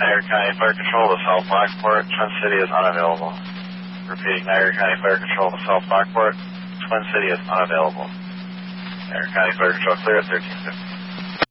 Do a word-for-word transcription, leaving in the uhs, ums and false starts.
Niagara County Fire Control to South Lockport. Twin City is unavailable. Repeating, Niagara County Fire Control to South Lockport. Twin City is unavailable. Niagara County Fire Control clear at thirteen fifty.